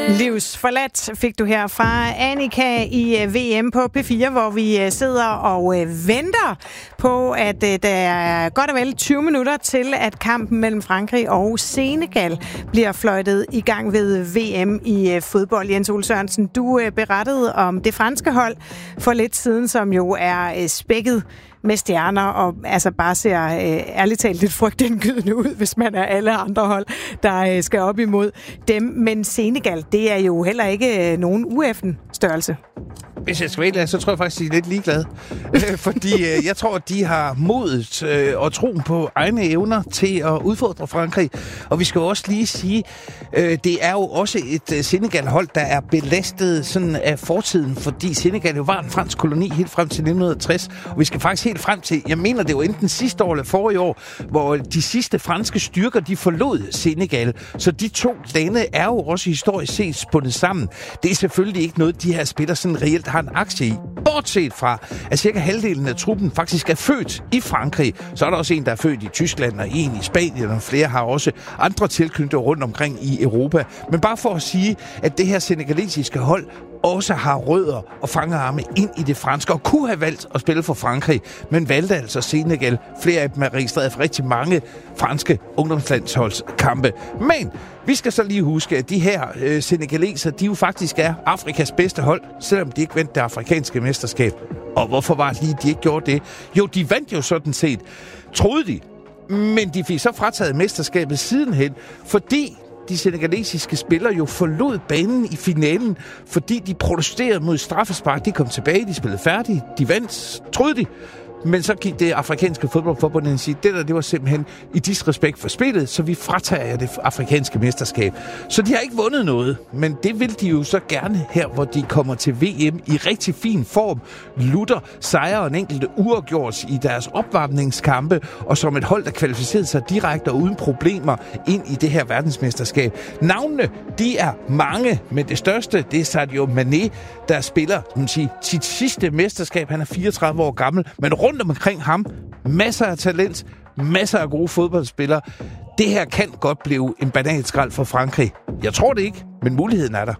Livsforladt fik du her fra Annika i VM på P4, hvor vi sidder og venter på, at der er godt og vel 20 minutter til, at kampen mellem Frankrig og Senegal bliver fløjtet i gang ved VM i fodbold. Jens Ole Sørensen, du berettede om det franske hold for lidt siden, som jo er spækket med stjerner, og altså bare ser ærligt talt lidt frygtindgydende ud, hvis man er alle andre hold, der skal op imod dem. Men Senegal, det er jo heller ikke nogen UF'en-størrelse. Hvis jeg skal vælge, så tror jeg faktisk, de er lidt ligeglade. Fordi jeg tror, at de har modet og troen på egne evner til at udfordre Frankrig. Og vi skal jo også lige sige, det er jo også et Senegal-hold, der er belastet sådan af fortiden, fordi Senegal jo var en fransk koloni helt frem til 1960. Og vi skal faktisk helt frem til, jeg mener, det var enten sidste år eller forrige år, hvor de sidste franske styrker, de forlod Senegal. Så de to lande er jo også historisk set spundet sammen. Det er selvfølgelig ikke noget, de her spillere sådan reelt har en aktie i. Bortset fra, at cirka halvdelen af truppen faktisk er født i Frankrig. Så er der også en, der er født i Tyskland, og en i Spanien, og flere har også andre tilknytninger rundt omkring i Europa. Men bare for at sige, at det her senegalesiske hold også har rødder og fangerarme ind i det franske, og kunne have valgt at spille for Frankrig, men valgte altså Senegal. Flere af dem er registreret for rigtig mange franske ungdomslandsholdskampe. Men vi skal så lige huske, at de her senegaleser, de jo faktisk er Afrikas bedste hold, selvom de ikke vandt det afrikanske mesterskab. Og hvorfor var det lige, de ikke gjorde det? Jo, de vandt jo sådan set, troede de, men de fik så frataget mesterskabet sidenhen, fordi de senegalesiske spillere jo forlod banen i finalen, fordi de protesterede mod straffespark. De kom tilbage, de spillede færdigt, de vandt, troede de. Men så gik det afrikanske fodboldforbund og sige, det var simpelthen i disrespekt for spillet, så vi fratager det afrikanske mesterskab. Så de har ikke vundet noget, men det vil de jo så gerne her, hvor de kommer til VM i rigtig fin form. Lutter sejrer en enkelte uafgjort i deres opvarmningskampe, og som et hold, der kvalificerede sig direkte og uden problemer ind i det her verdensmesterskab. Navnene, de er mange, men det største, det er Sadio Mané, der spiller sit sidste mesterskab. Han er 34 år gammel, men rundt omkring ham, masser af talent, masser af gode fodboldspillere. Det her kan godt blive en banalskrald for Frankrig. Jeg tror det ikke, men muligheden er der.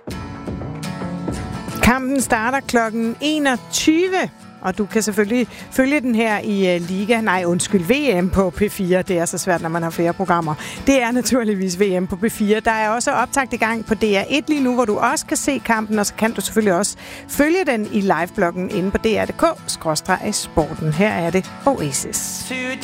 Kampen starter klokken 21, og du kan selvfølgelig følge den her i VM på P4. Det er så svært, når man har flere programmer. Det er naturligvis VM på P4. Der er også optakt i gang på DR1 lige nu, hvor du også kan se kampen, og så kan du selvfølgelig også følge den i livebloggen inde på dr.dk/sporten. Her er det Oasis.